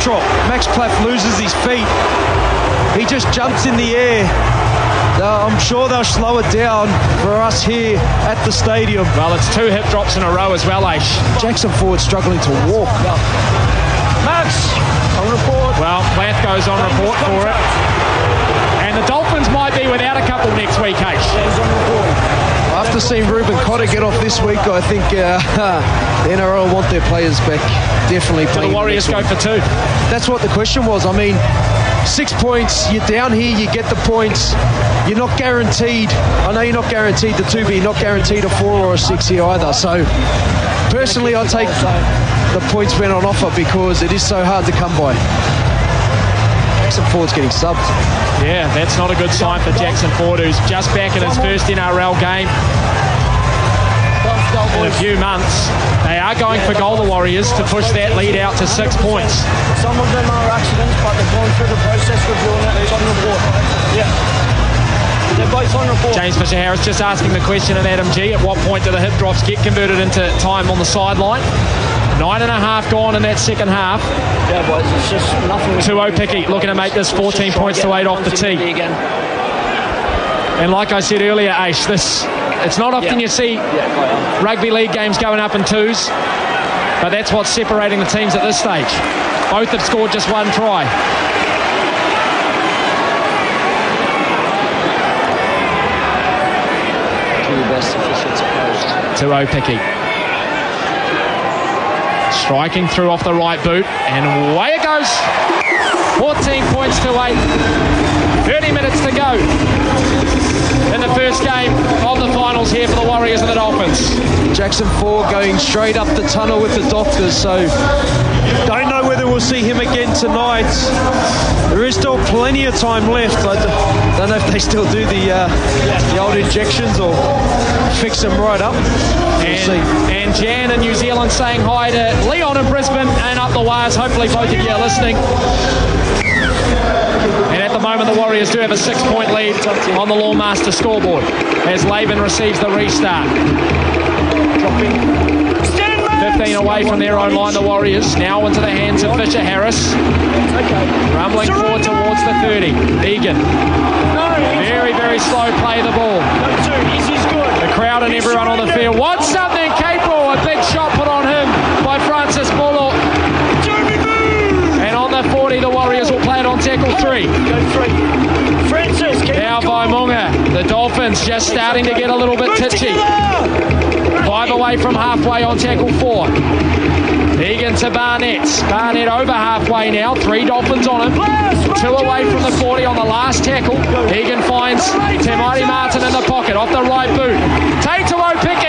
drop. Max Platt loses his feet. He just jumps in the air. I'm sure they'll slow it down for us here at the stadium. Well, it's 2 hip drops in a row as well, Aish. Jackson Ford struggling to walk. Max, on report. Well, Plath goes on report for it. And the Dolphins might be without a couple next week, Aish. He's on report. After seeing Ruben Cotter get off this week, I think the NRL want their players back. Definitely playing. The Warriors go for 2. That's what the question was. I mean, 6 points, you're down here, you get the points. You're not guaranteed. I know you're not guaranteed the 2, but you're not guaranteed a 4 or a 6 here either. So, personally, I take the points being on offer because it is so hard to come by. Jackson Ford's getting subbed. Yeah, that's not a good sign for Jackson Ford, who's just back in his first NRL game in a few months. They are going for goal, the Warriors, to push that lead out to 6 points. Some of them are accidents, but they're going through the process of doing it. It's on report. Yeah. They're both on report. James Fisher-Harris just asking the question of Adam G. At what point do the hip drops get converted into time on the sideline? 9.5 gone in that second half. Yeah, boys, it's just nothing. 2-0 Picky looking to make this 14 points to 8 off the tee. And like I said earlier, Aish, it's not often you see rugby league games going up in 2s, but that's what's separating the teams at this stage. Both have scored just 1 try. Do your best if it's opposed. 2-0 Picky. Striking through off the right boot, and away it goes. 14 points to 8. 30 minutes to go in the first game of the finals here for the Warriors and the Dolphins. Jackson Ford going straight up the tunnel with the doctors, so don't know whether we'll see him again tonight. There is still plenty of time left. I don't know if they still do the old injections or fix them right up. We'll see. And Jan in New Zealand saying hi to Leon in Brisbane and up the wires. Hopefully both of you are listening. And at the moment the Warriors do have a 6-point lead on the Lawmaster scoreboard as Laban receives the restart. 15 away from their own line, the Warriors. Now into the hands of Fisher Harris. Rumbling forward towards the 30. Egan. Very, very slow play of the ball. The crowd and everyone on the field wants something. Capel, a big shot put on him by Francis Bullock. And on the 40, the Warriors will play it on tackle 3. Now Vaimunga. The Dolphins just starting to get a little bit titchy. 5 away from halfway on tackle 4. Egan to Barnett. Barnett over halfway now. 3 Dolphins on him. 2 away from the 40 on the last tackle. Egan finds Te Maire Martin in the pocket off the right boot. Taito Picky